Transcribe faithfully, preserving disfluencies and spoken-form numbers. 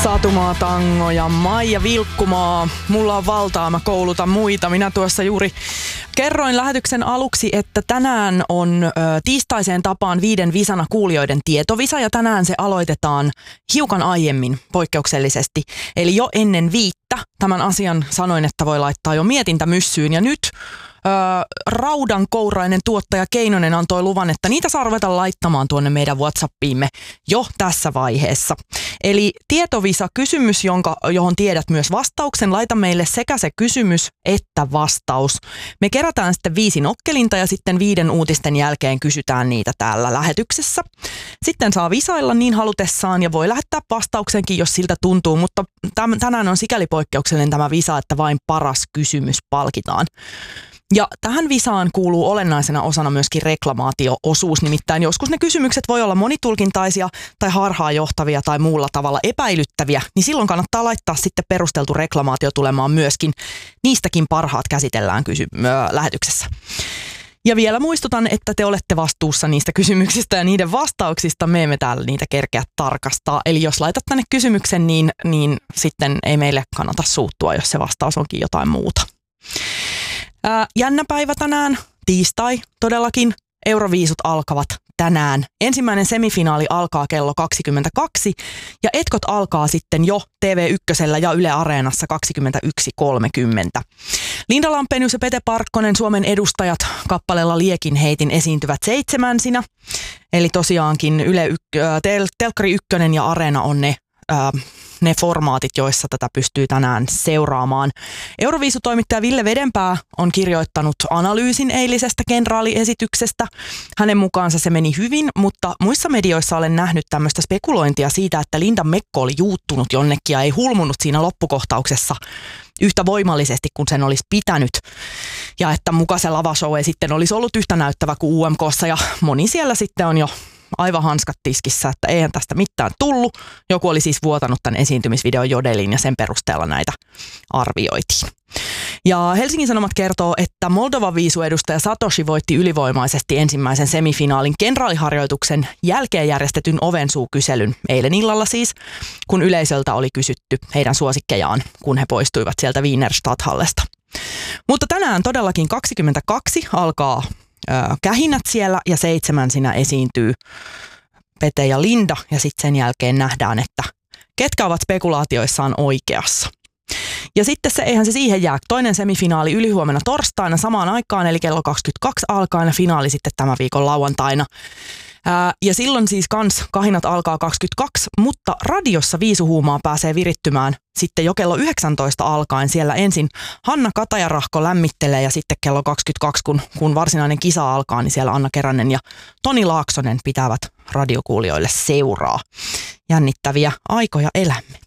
Satumaa Tango ja Maija Vilkkumaa. Mulla on valtaa, mä koulutan muita. Minä tuossa juuri kerroin lähetyksen aluksi, että tänään on ö, tiistaiseen tapaan viiden visana kuulijoiden tietovisa ja tänään se aloitetaan hiukan aiemmin poikkeuksellisesti. Eli jo ennen viittä tämän asian sanoin, että voi laittaa jo mietintämyssyyn ja nyt Öö, raudankourainen tuottaja Keinonen antoi luvan, että niitä saa ruveta laittamaan tuonne meidän WhatsAppiimme jo tässä vaiheessa. Eli tietovisa kysymys, jonka, johon tiedät myös vastauksen, laita meille sekä se kysymys että vastaus. Me kerätään sitten viisi nokkelinta ja sitten viiden uutisten jälkeen kysytään niitä täällä lähetyksessä. Sitten saa visailla niin halutessaan ja voi lähettää vastauksenkin, jos siltä tuntuu, mutta täm, tänään on sikäli poikkeuksellinen tämä visa, että vain paras kysymys palkitaan. Ja tähän visaan kuuluu olennaisena osana myöskin reklamaatio-osuus, nimittäin joskus ne kysymykset voi olla monitulkintaisia tai harhaanjohtavia tai muulla tavalla epäilyttäviä, niin silloin kannattaa laittaa sitten perusteltu reklamaatio tulemaan myöskin. Niistäkin parhaat käsitellään kysy- ö, lähetyksessä. Ja vielä muistutan, että te olette vastuussa niistä kysymyksistä ja niiden vastauksista. Me emme täällä niitä kerkeä tarkastaa. Eli jos laitat tänne kysymyksen, niin, niin sitten ei meille kannata suuttua, jos se vastaus onkin jotain muuta. Ää, jännä päivä tänään, tiistai todellakin. Euroviisut alkavat tänään. Ensimmäinen semifinaali alkaa kello kaksikymmentäkaksi ja etkot alkaa sitten jo T V yksi ja Yle Areenassa kaksikymmentäyksi kolmekymmentä. Linda Lampenius ja Pete Parkkonen, Suomen edustajat, kappaleella Liekin heitin esiintyvät seitsemänsinä. Eli tosiaankin Yle Yk- tel- Telkkari ykkönen ja Areena on ne ää, ne formaatit, joissa tätä pystyy tänään seuraamaan. Euroviisutoimittaja Ville Vedenpää on kirjoittanut analyysin eilisestä kenraaliesityksestä. Hänen mukaansa se meni hyvin, mutta muissa medioissa olen nähnyt tämmöistä spekulointia siitä, että Linda Mekko oli juuttunut jonnekin ja ei hulmunut siinä loppukohtauksessa yhtä voimallisesti kuin sen olisi pitänyt. Ja että muka se lavashow ei sitten olisi ollut yhtä näyttävä kuin U M K:ssa ja moni siellä sitten on jo aivan hanskat tiskissä, että eihän tästä mitään tullut. Joku oli siis vuotanut tämän esiintymisvideon Jodeliin ja sen perusteella näitä arvioitiin. Ja Helsingin Sanomat kertoo, että Moldovan viisuedustaja Satoshi voitti ylivoimaisesti ensimmäisen semifinaalin kenraaliharjoituksen jälkeen järjestetyn ovensuukyselyn eilen illalla siis, kun yleisöltä oli kysytty heidän suosikkejaan, kun he poistuivat sieltä Wiener Stadthallesta. Mutta tänään todellakin kaksikymmentäkaksi alkaa kähinät siellä ja seitsemän siinä esiintyy Pete ja Linda ja sitten sen jälkeen nähdään, että ketkä ovat spekulaatioissaan oikeassa. Ja sitten se, eihän se siihen jää. Toinen semifinaali ylihuomenna torstaina samaan aikaan, eli kello kaksikymmentäkaksi alkaen ja finaali sitten tämän viikon lauantaina. Ää, ja silloin siis kans kahinat alkaa kaksikymmentäkaksi, mutta radiossa viisuhuumaa pääsee virittymään sitten jo kello yhdeksäntoista alkaen. Siellä ensin Hanna Katajarahko lämmittelee ja sitten kello kaksikymmentäkaksi, kun, kun varsinainen kisa alkaa, niin siellä Anna Keränen ja Toni Laaksonen pitävät radiokuulijoille seuraa. Jännittäviä aikoja elämme.